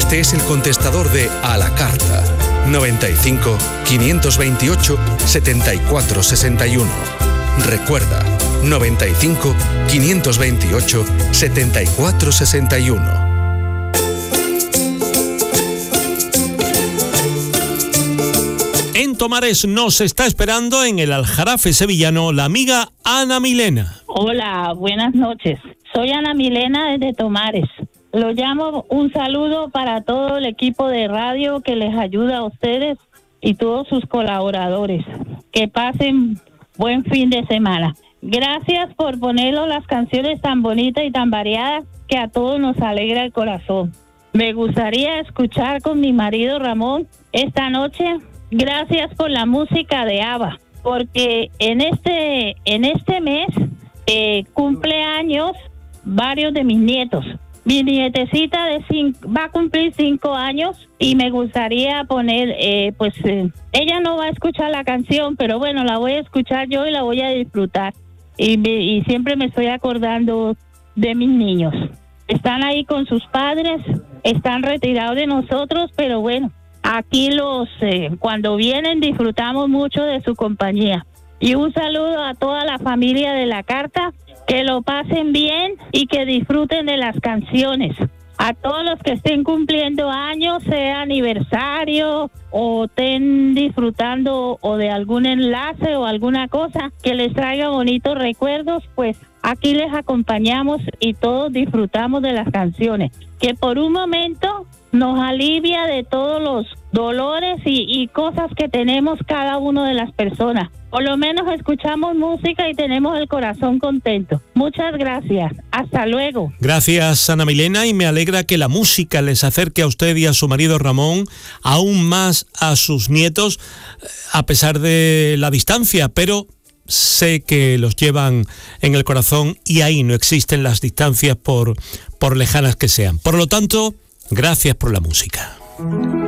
Este es el contestador de A la Carta. 95 528 74 61. Recuerda, 95 528 74 61. En Tomares nos está esperando en el Aljarafe sevillano la amiga Ana Milena. Hola, buenas noches. Soy Ana Milena desde Tomares. Lo llamo, un saludo para todo el equipo de radio que les ayuda a ustedes y todos sus colaboradores. Que pasen buen fin de semana. Gracias por ponernos las canciones tan bonitas y tan variadas que a todos nos alegra el corazón. Me gustaría escuchar con mi marido Ramón esta noche. Gracias por la música de ABBA, porque en este mes cumple años varios de mis nietos. Mi nietecita va a cumplir 5 años y me gustaría poner, ella no va a escuchar la canción, pero bueno, la voy a escuchar yo y la voy a disfrutar. Y siempre me estoy acordando de mis niños. Están ahí con sus padres, están retirados de nosotros, pero bueno, aquí cuando vienen disfrutamos mucho de su compañía. Y un saludo a toda la familia de La Carta, que lo pasen bien y que disfruten de las canciones. A todos los que estén cumpliendo años, sea aniversario o estén disfrutando o de algún enlace o alguna cosa que les traiga bonitos recuerdos, pues aquí les acompañamos y todos disfrutamos de las canciones, que por un momento nos alivia de todos los dolores y cosas que tenemos cada una de las personas. Por lo menos escuchamos música y tenemos el corazón contento. Muchas gracias. Hasta luego. Gracias, Ana Milena, y me alegra que la música les acerque a usted y a su marido Ramón, aún más a sus nietos, a pesar de la distancia, pero sé que los llevan en el corazón y ahí no existen las distancias por lejanas que sean. Por lo tanto, gracias por la música.